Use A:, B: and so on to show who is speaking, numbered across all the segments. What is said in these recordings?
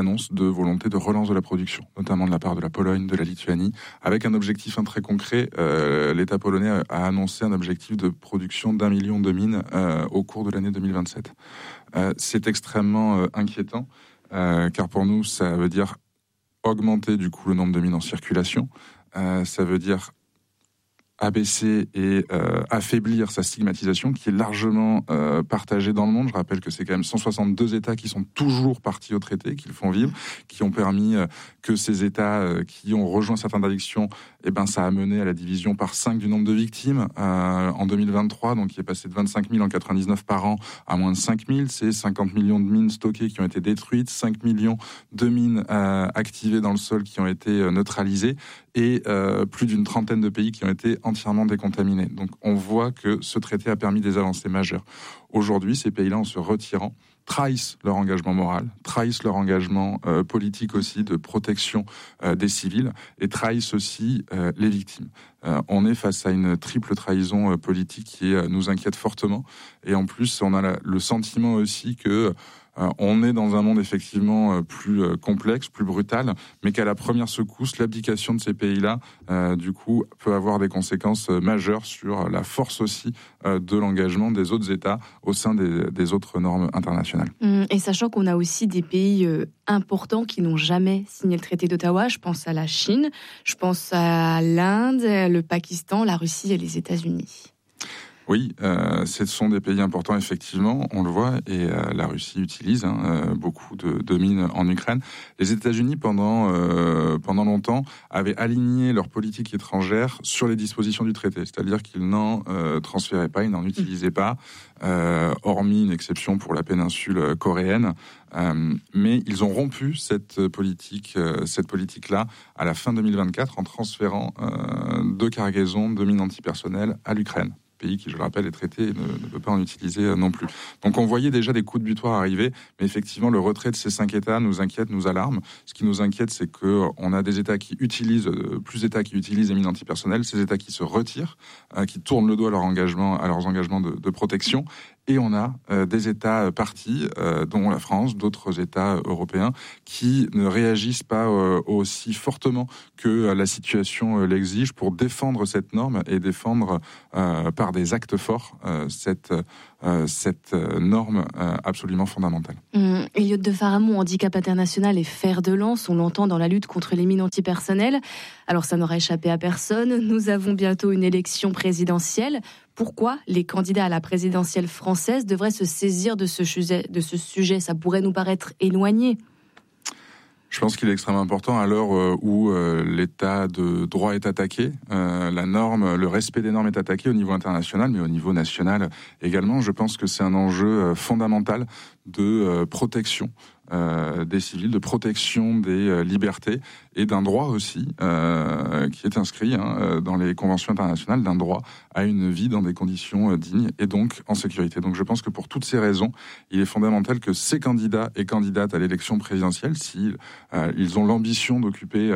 A: annonce de volonté de relance de la production, notamment de la part de la Pologne, de la Lituanie, avec un objectif très concret. L'État polonais a annoncé un objectif de production d'1 million de mines au cours de l'année 2027. C'est extrêmement inquiétant, car pour nous, ça veut dire augmenter du coup le nombre de mines en circulation. Ça veut dire abaisser et affaiblir sa stigmatisation qui est largement partagée dans le monde. Je rappelle que c'est quand même 162 États qui sont toujours partis au traité, qui le font vivre, qui ont permis que ces États qui ont rejoint cette interdiction, ça a mené à la division par 5 du nombre de victimes en 2023, donc qui est passé de 25 000 en 99 par an à moins de 5 000. C'est 50 millions de mines stockées qui ont été détruites, 5 millions de mines activées dans le sol qui ont été neutralisées, et plus d'une trentaine de pays qui ont été entièrement décontaminés. Donc on voit que ce traité a permis des avancées majeures. Aujourd'hui, ces pays-là, en se retirant, trahissent leur engagement moral, trahissent leur engagement politique aussi de protection des civils, et trahissent aussi les victimes. On est face à une triple trahison politique qui nous inquiète fortement, et en plus on a le sentiment aussi que on est dans un monde effectivement plus complexe, plus brutal, mais qu'à la première secousse, l'abdication de ces pays-là, du coup, peut avoir des conséquences majeures sur la force aussi de l'engagement des autres États au sein des autres normes internationales.
B: Et sachant qu'on a aussi des pays importants qui n'ont jamais signé le traité d'Ottawa, je pense à la Chine, je pense à l'Inde, le Pakistan, la Russie et les États-Unis.
A: Oui, ce sont des pays importants, effectivement, on le voit, et la Russie utilise beaucoup de mines en Ukraine. Les États-Unis, pendant longtemps, avaient aligné leur politique étrangère sur les dispositions du traité, c'est-à-dire qu'ils n'en transféraient pas, ils n'en utilisaient pas, hormis une exception pour la péninsule coréenne. Mais ils ont rompu cette politique-là à la fin 2024 en transférant 2 cargaisons de mines antipersonnelles à l'Ukraine. Pays qui, je le rappelle, est traité et ne peut pas en utiliser non plus. Donc on voyait déjà des coups de butoir arriver, mais effectivement le retrait de ces 5 États nous inquiète, nous alarme. Ce qui nous inquiète, c'est qu'on a des États qui utilisent, plus d'États qui utilisent les mines antipersonnelles, ces États qui se retirent, qui tournent le dos à leurs engagements de protection. Et on a des États partis, dont la France, d'autres États européens, qui ne réagissent pas aussi fortement que la situation l'exige pour défendre cette norme et défendre par des actes forts cette norme absolument fondamentale.
B: Elliot de Faramond, handicap international et fer de lance, on l'entend dans la lutte contre les mines antipersonnelles. Alors ça n'aura échappé à personne, nous avons bientôt une élection présidentielle. Pourquoi les candidats à la présidentielle française devraient se saisir de ce sujet ? Ça pourrait nous paraître éloigné.
A: Je pense qu'il est extrêmement important à l'heure où l'état de droit est attaqué, le respect des normes est attaqué au niveau international, mais au niveau national également. Je pense que c'est un enjeu fondamental de protection des civils, de protection des libertés et d'un droit aussi qui est inscrit dans les conventions internationales, d'un droit à une vie dans des conditions dignes et donc en sécurité. Donc je pense que pour toutes ces raisons, il est fondamental que ces candidats et candidates à l'élection présidentielle, si ils ont l'ambition d'occuper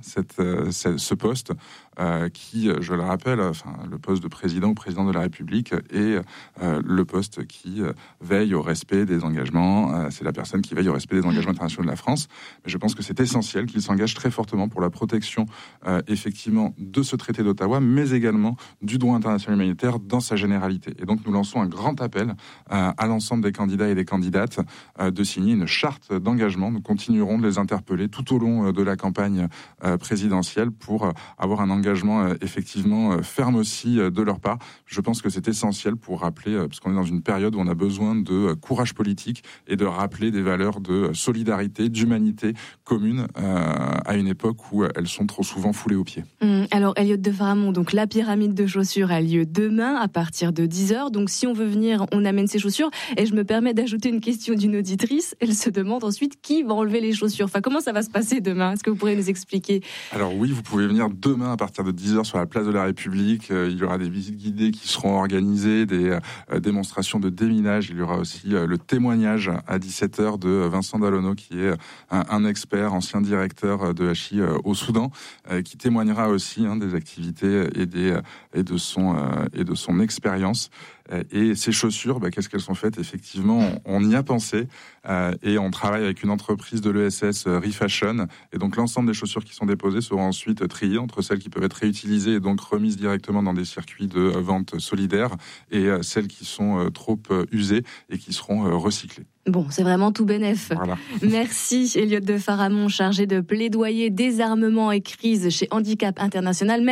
A: ce poste qui, je le rappelle, le poste de président ou président de la République est le poste qui veille au respect des engagements. C'est la personne qui veille au respect des engagements internationaux de la France. Mais je pense que c'est essentiel qu'il s'engage très fortement pour la protection, effectivement, de ce traité d'Ottawa, mais également du droit international humanitaire dans sa généralité. Et donc, nous lançons un grand appel à l'ensemble des candidats et des candidates de signer une charte d'engagement. Nous continuerons de les interpeller tout au long de la campagne présidentielle pour avoir un engagement effectivement ferme aussi de leur part. Je pense que c'est essentiel pour rappeler, parce qu'on est dans une période où on a besoin de courage politique et de rappeler des valeurs de solidarité, d'humanité commune à une époque où elles sont trop souvent foulées aux pieds.
B: Alors Elliot de Faramond, donc la pyramide de chaussures a lieu demain à partir de 10h. Donc si on veut venir, on amène ses chaussures. Et je me permets d'ajouter une question d'une auditrice. Elle se demande ensuite qui va enlever les chaussures. Enfin, comment ça va se passer demain ? Est-ce que vous pourriez nous expliquer ?
A: Alors oui, vous pouvez venir demain à partir de 10h sur la place de la République. Il y aura des visites guidées qui seront organisées, des démonstrations de déminage. Il y aura aussi le témoignage à 17h de Vincent Dallonneau, qui est un expert, ancien directeur de HI au Soudan, qui témoignera aussi des activités et de son expérience. Et ces chaussures, qu'est-ce qu'elles sont faites? Effectivement, on y a pensé et on travaille avec une entreprise de l'ESS, Refashion. Et donc l'ensemble des chaussures qui sont déposées seront ensuite triées entre celles qui peuvent être réutilisées et donc remises directement dans des circuits de vente solidaire et celles qui sont trop usées et qui seront recyclées.
B: Bon, c'est vraiment tout bénef.
A: Voilà.
B: Merci Elliott de Faramond, chargé de plaidoyer, désarmement et crise chez Handicap International.